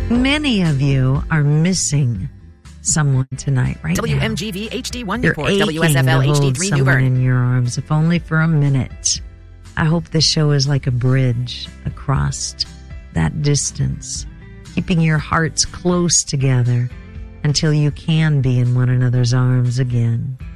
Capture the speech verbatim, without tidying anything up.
Many of you are missing someone tonight, right W now. M G V H D one You're Newport, aching W S F L to H D hold three someone Newburn. in your arms, if only for a minute. I hope this show is like a bridge across that distance, keeping your hearts close together until you can be in one another's arms again.